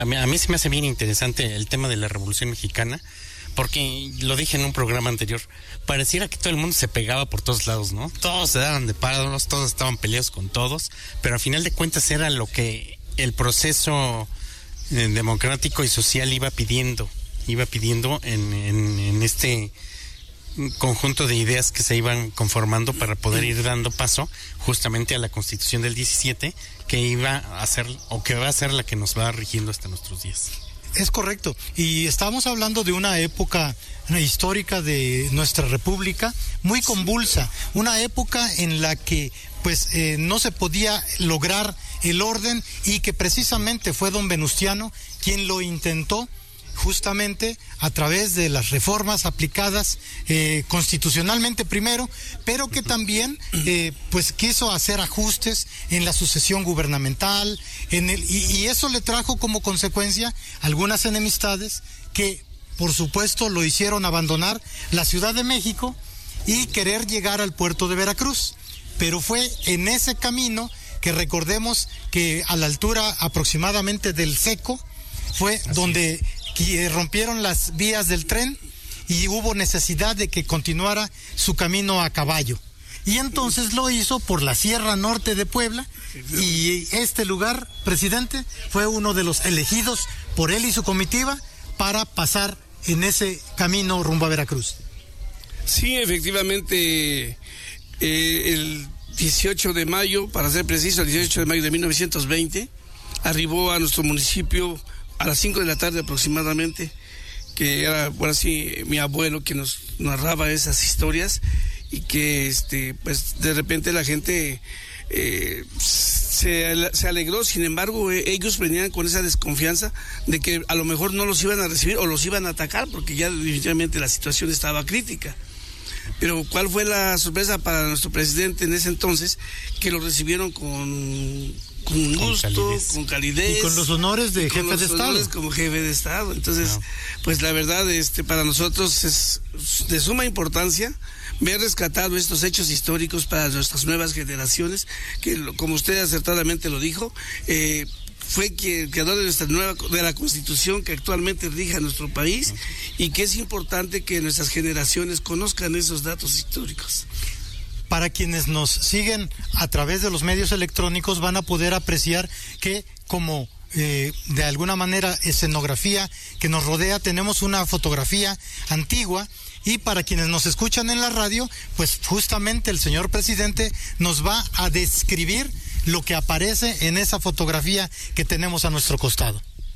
A mí se me hace bien interesante el tema de la Revolución Mexicana, porque lo dije en un programa anterior, pareciera que todo el mundo se pegaba por todos lados, ¿no? Todos se daban de palos, todos estaban peleados con todos, pero al final de cuentas era lo que el proceso democrático y social iba pidiendo en este conjunto de ideas que se iban conformando para poder ir dando paso justamente a la Constitución del 17, que iba a ser o que va a ser la que nos va rigiendo hasta nuestros días. Es correcto, y estamos hablando de una época histórica de nuestra república muy convulsa, una época en la que no se podía lograr el orden, y que precisamente fue don Venustiano quien lo intentó justamente a través de las reformas aplicadas constitucionalmente primero, pero que también quiso hacer ajustes en la sucesión gubernamental, y eso le trajo como consecuencia algunas enemistades que por supuesto lo hicieron abandonar la Ciudad de México y querer llegar al puerto de Veracruz. Pero fue en ese camino que recordemos que a la altura aproximadamente del Seco fue donde rompieron las vías del tren y hubo necesidad de que continuara su camino a caballo. Y entonces lo hizo por la Sierra Norte de Puebla, y este lugar, presidente, fue uno de los elegidos por él y su comitiva para pasar en ese camino rumbo a Veracruz. Sí, efectivamente, el 18 de mayo, para ser preciso, el 18 de mayo de 1920, arribó a nuestro municipio a las 5 de la tarde aproximadamente, que era, bueno, así, mi abuelo que nos narraba esas historias, y que de repente la gente se alegró. Sin embargo, ellos venían con esa desconfianza de que a lo mejor no los iban a recibir o los iban a atacar, porque ya definitivamente la situación estaba crítica. Pero ¿cuál fue la sorpresa para nuestro presidente en ese entonces? Que lo recibieron con gusto, con calidez. Y con los honores de jefe de Estado. Como jefe de Estado. Entonces, pues la verdad, para nosotros es de suma importancia ver rescatado estos hechos históricos para nuestras nuevas generaciones, que como usted acertadamente lo dijo, fue quien creador de la Constitución que actualmente rige a nuestro país, y que es importante que nuestras generaciones conozcan esos datos históricos. Para quienes nos siguen a través de los medios electrónicos van a poder apreciar que como de alguna manera escenografía que nos rodea tenemos una fotografía antigua, y para quienes nos escuchan en la radio, pues justamente el señor presidente nos va a describir lo que aparece en esa fotografía que tenemos a nuestro costado.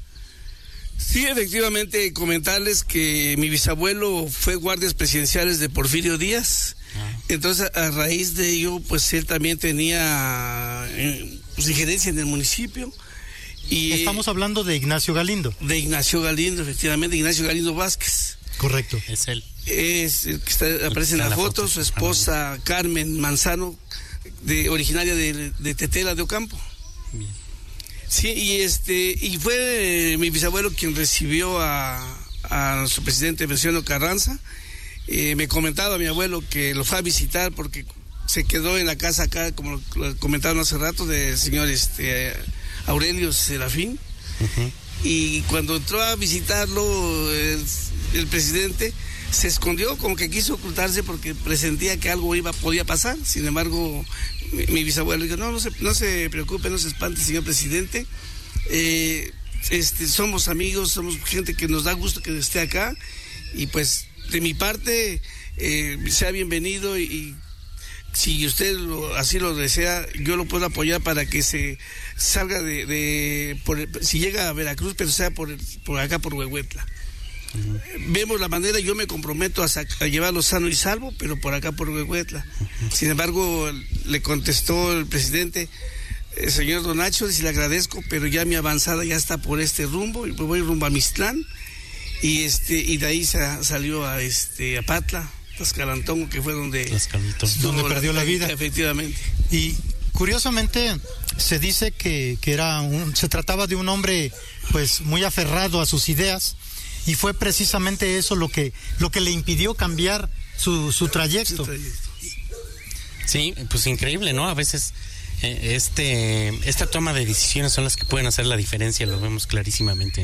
Sí, efectivamente, comentarles que mi bisabuelo fue guardias presidenciales de Porfirio Díaz. Entonces, a raíz de ello, pues él también tenía injerencia en el municipio. Y estamos hablando de Ignacio Galindo. De Ignacio Galindo, efectivamente, Ignacio Galindo Vázquez. Correcto. Es él. Es el que aparece en la foto, su esposa Carmen Manzano, originaria de Tetela de Ocampo. Bien. Sí, y fue mi bisabuelo quien recibió a nuestro presidente Venustiano Carranza. Me comentaba mi abuelo que lo fue a visitar porque se quedó en la casa acá, como lo comentaron hace rato, del señor Aurelio Serafín. Uh-huh. Y cuando entró a visitarlo el presidente, se escondió, como que quiso ocultarse porque presentía que algo podía pasar. Sin embargo, mi bisabuelo dijo, no se preocupe, no se espante, señor presidente. Somos amigos, somos gente que nos da gusto que esté acá, y pues de mi parte sea bienvenido, y si usted así lo desea, yo lo puedo apoyar para que se salga si llega a Veracruz, pero sea por acá, por Huehuetla. Uh-huh. Vemos la manera, yo me comprometo a llevarlo sano y salvo, pero por acá, por Huehuetla. Uh-huh. Sin embargo, le contestó el presidente, señor Don Nacho, dice, le agradezco, pero ya mi avanzada ya está por este rumbo, y voy rumbo a Mixtlán, y de ahí salió a Patla, Tlaxcalantongo, que fue donde perdió la vida. Efectivamente. Y curiosamente se dice que se trataba de un hombre pues muy aferrado a sus ideas, y fue precisamente eso lo que le impidió cambiar su trayecto. Sí, pues increíble, ¿no? A veces esta toma de decisiones son las que pueden hacer la diferencia, lo vemos clarísimamente.